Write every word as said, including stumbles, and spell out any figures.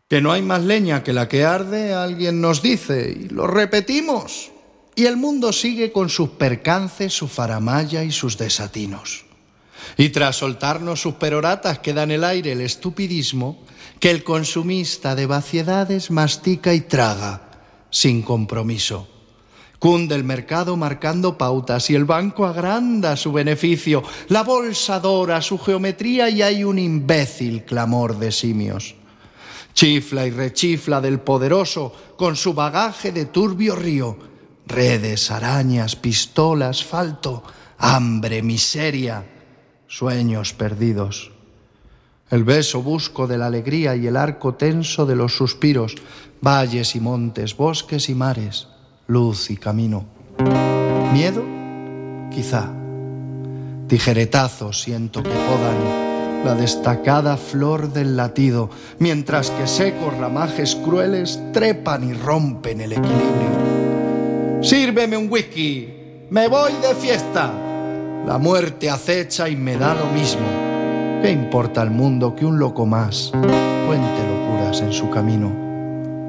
Que no hay más leña que la que arde, alguien nos dice, y lo repetimos. Y el mundo sigue con sus percances, su faramalla y sus desatinos. Y tras soltarnos sus peroratas queda en el aire el estupidismo que el consumista de vaciedades mastica y traga sin compromiso. Cunde el mercado marcando pautas y el banco agranda su beneficio. La bolsa dora su geometría y hay un imbécil clamor de simios. Chifla y rechifla del poderoso con su bagaje de turbio río. Redes, arañas, pistola, asfalto, hambre, miseria, sueños perdidos. El beso busco de la alegría y el arco tenso de los suspiros. Valles y montes, bosques y mares, luz y camino. ¿Miedo? Quizá. Tijeretazos siento que podan la destacada flor del latido, mientras que secos ramajes crueles trepan y rompen el equilibrio. ¡Sírveme un whisky! ¡Me voy de fiesta! La muerte acecha y me da lo mismo. ¿Qué importa al mundo que un loco más cuente locuras en su camino?